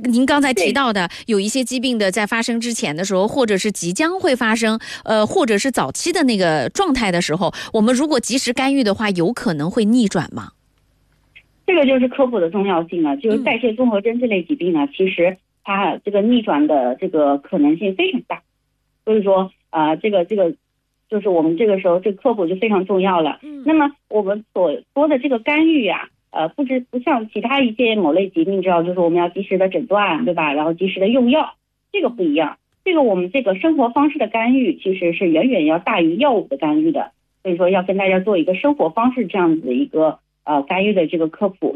您刚才提到的有一些疾病的在发生之前的时候，或者是即将会发生，或者是早期的那个状态的时候，我们如果及时干预的话，有可能会逆转吗？ 这个就是科普的重要性了。就是代谢综合征这类疾病呢，其实它这个逆转的这个可能性非常大。所以说这个就是我们这个时候这个科普就非常重要了。那么我们所说的这个干预啊，不像其他一些某类疾病，知道就是我们要及时的诊断，对吧？然后及时的用药，这个不一样。这个我们这个生活方式的干预其实是远远要大于药物的干预的。所以说要跟大家做一个生活方式这样子的一个干预的这个科普。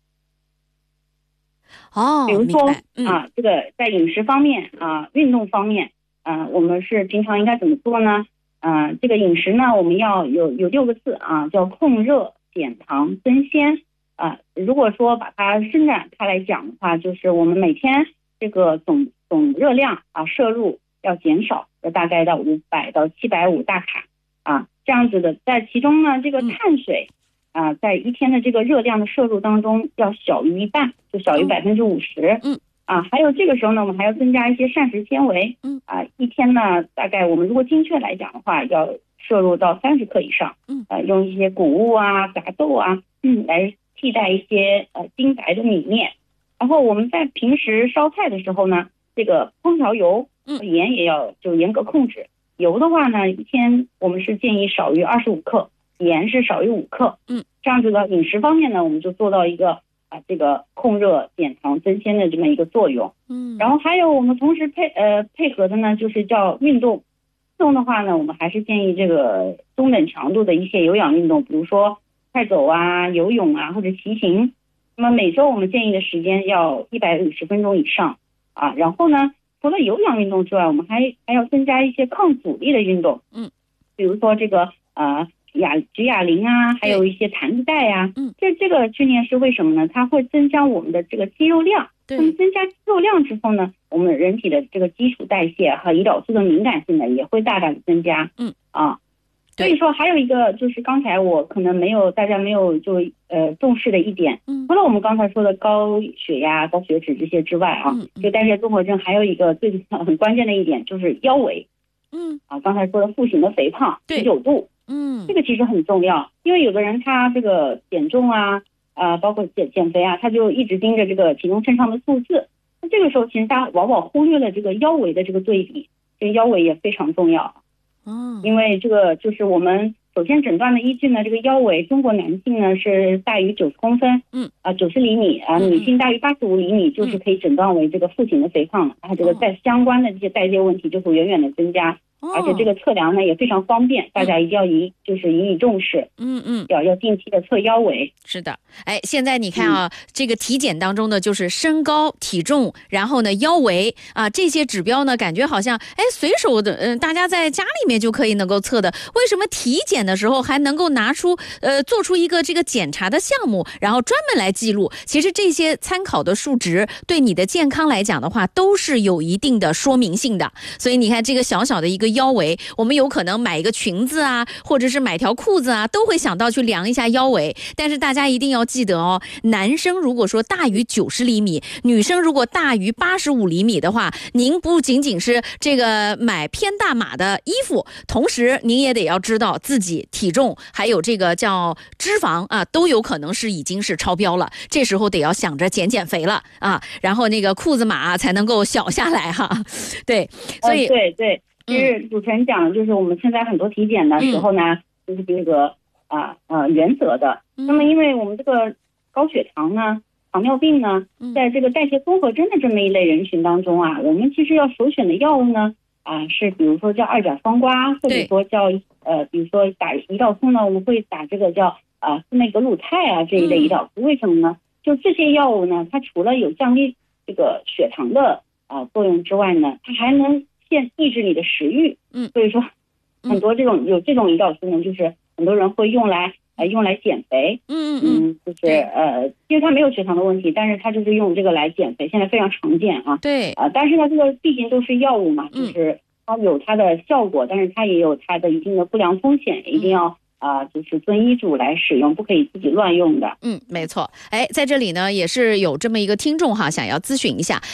比如说这个在饮食方面运动方面我们是平常应该怎么做呢？这个饮食呢，我们要有6个字叫控热减糖增鲜。如果说把它伸展开来讲的话，就是我们每天这个总热量摄入要减少，大概到500到750大卡这样子的。在其中呢，这个碳水在一天的这个热量的摄入当中要小于一半，就小于50%。还有这个时候呢，我们还要增加一些膳食纤维。一天呢，大概我们如果精确来讲的话，要摄入到30克以上。用一些谷物杂豆来替代一些精白的米面。然后我们在平时烧菜的时候呢，这个烹调油盐也要就严格控制。油的话呢，一天我们是建议少于25克，盐是少于5克。这样子的饮食方面呢，我们就做到一个这个控热减糖增鲜的这么一个作用。然后还有我们同时配合的呢，就是叫运动。运动的话呢，我们还是建议这个中等强度的一些有氧运动，比如说快走游泳或者骑行。那么每周我们建议的时间要150分钟以上然后呢，除了有氧运动之外，我们还要增加一些抗阻力的运动。比如说这个举哑铃还有一些弹子带这个训练是为什么呢？它会增加我们的这个肌肉量。那么增加肌肉量之后呢，我们人体的这个基础代谢和胰岛素的敏感性呢也会大大的增加。所以说还有一个就是刚才我可能大家没有重视的一点，除了我们刚才说的高血压、高血脂这些之外就代谢综合征还有一个很关键的一点就是腰围。刚才说的腹型的肥胖持久度。这个其实很重要，因为有的人他这个减重包括减肥他就一直盯着这个体重秤上的数字。那这个时候其实他往往忽略了这个腰围的这个对比，这个腰围也非常重要。因为这个就是我们首先诊断的依据呢，这个腰围，中国男性呢是大于90公分，90厘米女性大于85厘米，就是可以诊断为这个腹型的肥胖了。这个在相关的这些代谢问题就会远远的增加。而且这个测量呢也非常方便，大家一定要引以重视。要定期的测腰围。 是的，现在你看这个体检当中呢，就是身高、体重，然后呢腰围这些指标呢，感觉好像随手的大家在家里面就可以能够测的。为什么体检的时候还能够拿出做出一个这个检查的项目，然后专门来记录？其实这些参考的数值对你的健康来讲的话，都是有一定的说明性的。所以你看这个小小的一个腰围，我们有可能买一个裙子或者是买条裤子都会想到去量一下腰围。但是大家一定要记得男生如果说大于90厘米，女生如果大于85厘米的话，您不仅仅是这个买偏大码的衣服，同时您也得要知道自己体重还有这个叫脂肪都有可能是已经是超标了。这时候得要想着减肥了然后那个裤子码才能够小下来对，所以对。其实主持人讲的就是我们现在很多体检的时候呢，就是这个原则的。那么因为我们这个高血糖呢、糖尿病呢，在这个代谢综合征的这么一类人群当中我们其实要首选的药物呢是比如说叫2甲双胍，或者说叫比如说打胰岛素呢，我们会打这个叫司美格鲁肽这一类胰岛素。为什么呢？就这些药物呢，它除了有降低这个血糖的作用之外呢，它还能抑制你的食欲。所以说很多有这种胰岛素呢，就是很多人会用来减肥。就是因为它没有血糖的问题，但是它就是用这个来减肥，现在非常常见对但是呢，这个毕竟都是药物嘛，就是它有它的效果，但是它也有它的一定的不良风险，一定要就是遵医嘱来使用，不可以自己乱用的。 没错。在这里呢也是有这么一个听众想要咨询一下。